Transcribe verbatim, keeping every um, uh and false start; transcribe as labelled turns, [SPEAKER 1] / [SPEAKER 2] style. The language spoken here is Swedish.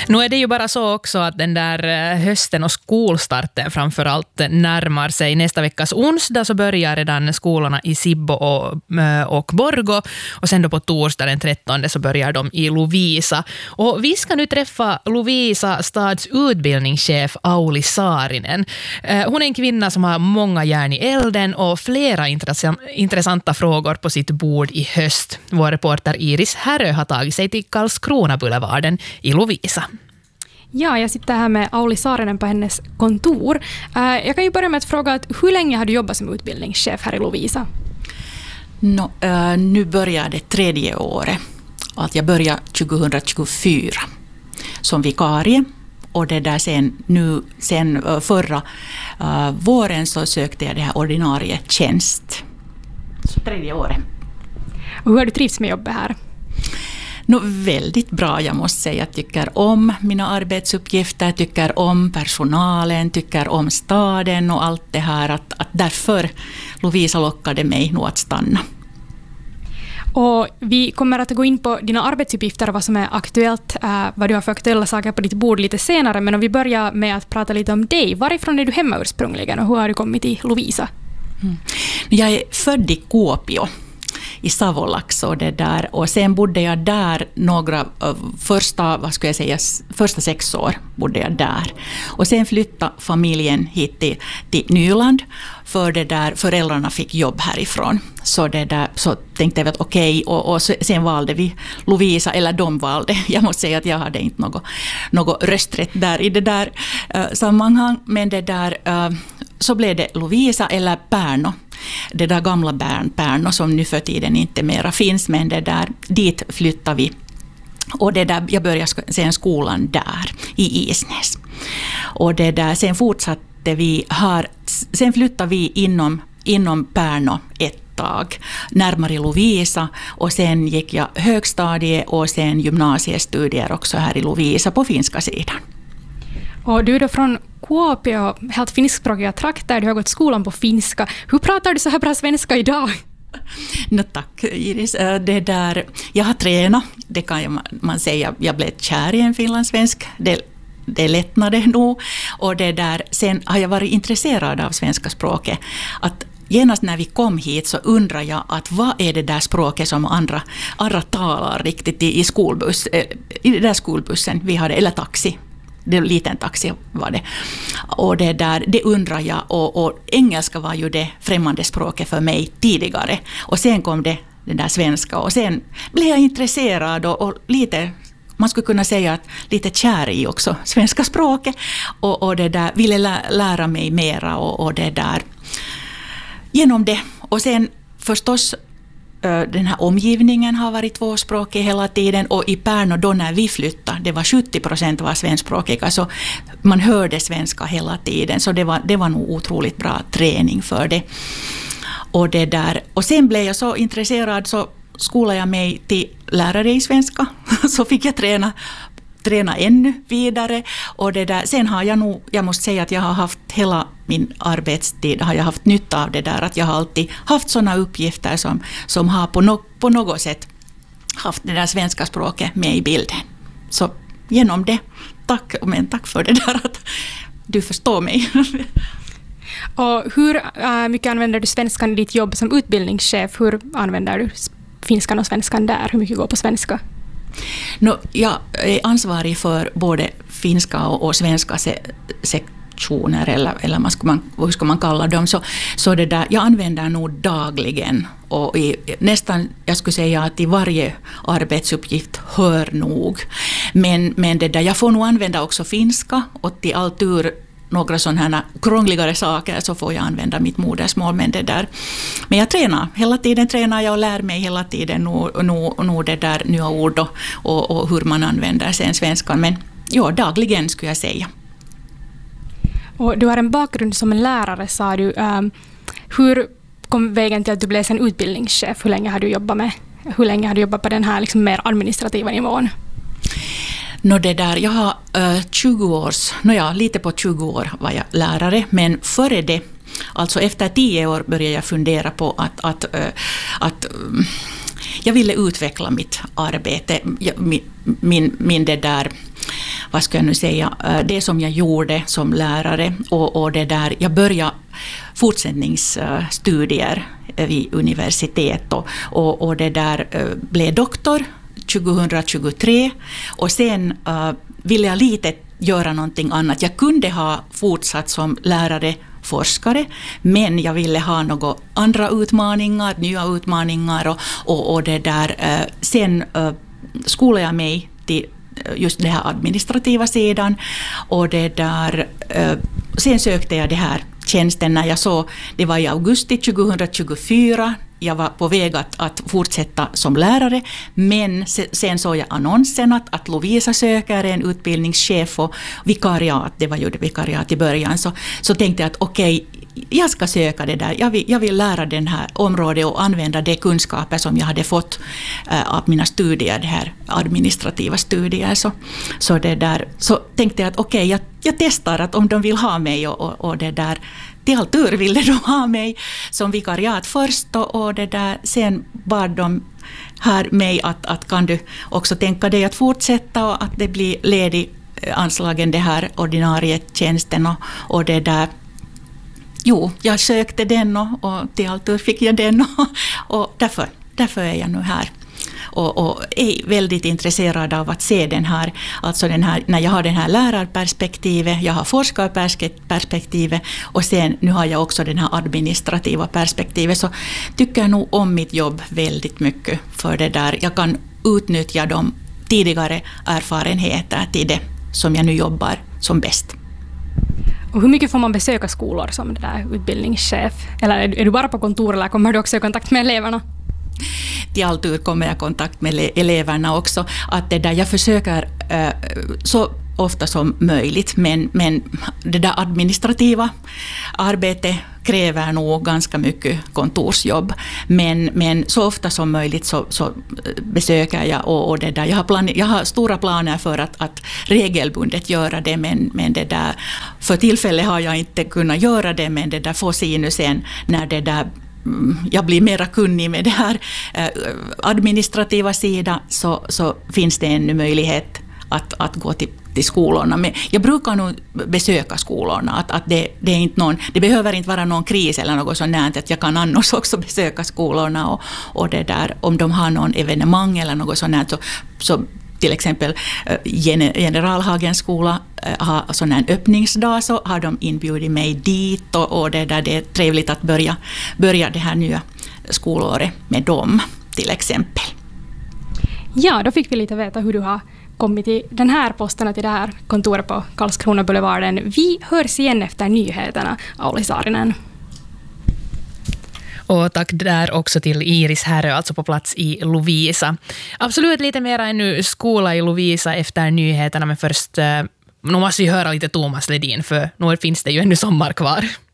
[SPEAKER 1] Nu är det ju bara så också att den där hösten och skolstarten framförallt närmar sig. Nästa veckas onsdag så börjar redan skolorna i Sibbo och, och Borgå, och sen då på torsdag den trettonde så börjar de i Lovisa. Och vi ska nu träffa Lovisa stads utbildningschef Auli Saarinen. Hon är en kvinna som har många järn i elden och flera intressanta frågor på sitt bord i höst. Vår reporter Iris Härö har tagit sig till Karlskrona-boulevarden i Lovisa.
[SPEAKER 2] Ja, jag sitter här med Auli Saarinen på hennes kontor. Jag kan ju börja med att fråga att hur länge har du jobbat som utbildningschef här i Lovisa?
[SPEAKER 3] No, uh, nu börjar det tredje året. Att jag började tjugohundratjugofyra som vikarie. Och det där sen, nu, sen uh, förra uh, våren så sökte jag det här ordinarie tjänst. Så tredje året.
[SPEAKER 2] Och hur har du trivts med jobbet här?
[SPEAKER 3] No, väldigt bra, jag måste säga. Jag tycker om mina arbetsuppgifter, tycker om personalen, tycker om staden och allt det här. Att, att därför Lovisa lockade mig nog att stanna.
[SPEAKER 2] Och vi kommer att gå in på dina arbetsuppgifter och vad som är aktuellt, äh, vad du har för aktuella saker på ditt bord lite senare. Men om vi börjar med att prata lite om dig. Varifrån är du hemma ursprungligen och hur har du kommit till Lovisa?
[SPEAKER 3] Mm. Jag är född i Kuopio i Savolax och det där, och sen bodde jag där några första, vad ska jag säga, första sex år bodde jag där. Och sen flyttade familjen hit till, till Nyland för det där föräldrarna fick jobb härifrån. Så det där, så tänkte jag att okej, okay, och, och sen valde vi Lovisa, eller de valde. Jag måste säga att jag hade inte något, något rösträtt där i det där uh, sammanhang, men det där uh, så blev det Lovisa eller Pärno. Det där gamla Bern, Pärno som nu för tiden inte mera finns, men det där, dit flyttade vi. Och det där, jag började sen skolan där i Isnäs. Och det där, sen fortsatte vi här, sen flyttade vi inom, inom Pärno ett tag, närmare Lovisa, och sen gick jag högstadie och sen gymnasiestudier också här i Lovisa på finska sidan.
[SPEAKER 2] Och du är då från Kuopio, helt finskspråkiga trakter, du har gått skolan på finska. Hur pratar du så här bra svenska idag?
[SPEAKER 3] No, tack Iris. Det där, jag har tränat, det kan man säga, jag blev kär i en finlandssvensk, det, det lättnade nog. Och det där, sen har jag varit intresserad av svenska språket. Att genast när vi kom hit så undrar jag att vad är det där språket som andra, andra talar riktigt i, i, skolbuss, i den där skolbussen vi hade, eller taxi. Det var en liten taxi var det. Och det där, det undrar jag. Och, och engelska var ju det främmande språket för mig tidigare. Och sen kom det den där svenska. Och sen blev jag intresserad och, och lite, man skulle kunna säga att lite kär i också svenska språket. Och, och det där, ville lä, lära mig mera och, och det där genom det. Och sen förstås den här omgivningen har varit tvåspråkig hela tiden, och i Pärno då när vi flyttade, det var sjuttio procent var svenskspråkiga, så man hörde svenska hela tiden, så det var, det var nog otroligt bra träning för det. Och, det där. Och sen blev jag så intresserad så skolade jag mig till lärare i svenska, så fick jag träna träna ännu vidare, och det där, sen har jag nog, jag måste säga att jag har haft hela min arbetstid, har jag haft nytta av det där, att jag har alltid haft sådana uppgifter som, som har på, no, på något sätt haft det där svenska språket med i bilden. Så genom det, tack, men tack för det där att du förstår mig.
[SPEAKER 2] Och hur uh, mycket använder du svenskan i ditt jobb som utbildningschef? Hur använder du finskan och svenskan där? Hur mycket går på svenska?
[SPEAKER 3] No, jag är ansvarig för både finska och, och svenska se, sektioner, eller, eller man ska man, hur ska man kalla dem. Så, så det där, jag använder nog dagligen, och i, nästan, jag skulle säga att i varje arbetsuppgift hör nog. Men, men det där, jag får nog använda också finska, och till all tur några sådana krångligare saker så får jag använda mitt modersmål, men det där, men jag tränar, hela tiden tränar jag och lär mig hela tiden nu, nu, nu det där nya ord och, och, och hur man använder sen svenskan, men ja, dagligen skulle jag säga.
[SPEAKER 2] Och du har en bakgrund som en lärare, sa du. Um, hur kom vägen till att du blev en utbildningschef? Hur länge har du jobbat med, hur länge har du jobbat på den här liksom mer administrativa nivån?
[SPEAKER 3] No, det där, jag har uh, tjugo års, no ja, lite på tjugo år var jag lärare, men före det, alltså efter tio år började jag fundera på att, att, uh, att um, jag ville utveckla mitt arbete, min, min, min det där, vad ska jag nu säga, det som jag gjorde som lärare och, och det där, jag började fortsättningsstudier vid universitet och, och, och det där blev doktor tjugohundratjugotre och sen uh, ville jag lite göra någonting annat. Jag kunde ha fortsatt som lärare, forskare, men jag ville ha några andra utmaningar, nya utmaningar och, och, och det där. Uh, sen uh, skolade jag mig till just den här administrativa sidan och det där, uh, sen sökte jag det här tjänsten när jag såg, det var i augusti tjugohundratjugofyra, jag var på väg att, att fortsätta som lärare, men sen såg jag annonsen att, att Lovisa söker en utbildningschef och vikariat, det var ju det vikariat i början, så, så tänkte jag att okej, okay, jag ska söka det där, jag vill, jag vill lära den här området och använda de kunskaper som jag hade fått äh, av mina studier, det här administrativa studier, så, så, det där, så tänkte jag att okej, okay, jag, jag testar att om de vill ha mig och, och, och det där. Till all tur ville de ha mig som vikariat först och, och det där, sen bad de här mig att, att kan du också tänka dig att fortsätta och att det blir ledig anslagen det här ordinarie tjänsten och, och det där. Jo, jag sökte den och, och till all tur fick jag den och, och därför, därför är jag nu här. Och, och är väldigt intresserad av att se den här, alltså den här, när jag har den här lärarperspektivet, jag har forskarperspektivet och sen nu har jag också den här administrativa perspektivet, så tycker jag nog om mitt jobb väldigt mycket för det där. Jag kan utnyttja de tidigare erfarenheter till det som jag nu jobbar som bäst.
[SPEAKER 2] Och hur mycket får man besöka skolor som det där utbildningschef? Eller är du bara på kontor eller kommer du också i kontakt med eleverna?
[SPEAKER 3] Till all tur kommer jag i kontakt med eleverna också. Att det där, jag försöker äh, så ofta som möjligt, men, men det där administrativa arbetet kräver nog ganska mycket kontorsjobb. Men, men så ofta som möjligt så, så besöker jag och, och det där. Jag har, plan, jag har stora planer för att, att regelbundet göra det, men, men det där, för tillfället har jag inte kunnat göra det, men det där får se nu sen när det där jag blir mera kunnig med det här administrativa sidan, så, så finns det ännu möjlighet att, att gå till, till skolorna. Men jag brukar nog besöka skolorna. Att, att det, det, är inte någon, det behöver inte vara någon kris eller något sånt där, att jag kan annars också besöka skolorna och, och det där, om de har någon evenemang eller något sånt där, så, så till exempel Generalhagens skola har sån här öppningsdag, så har de inbjudit mig dit och, och det, där det är trevligt att börja, börja det här nya skolåret med dem till exempel.
[SPEAKER 2] Ja, då fick vi lite veta hur du har kommit till den här posten, till det här kontoret på Karlskrona-boulevarden. Vi hörs igen efter nyheterna, Auli Saarinen.
[SPEAKER 1] Och tack där också till Iris Härö, alltså på plats i Lovisa. Absolut lite mer ännu skola i Lovisa efter nyheterna, men först, nu måste vi höra lite Thomas Ledin, för nu finns det ju ännu sommar kvar.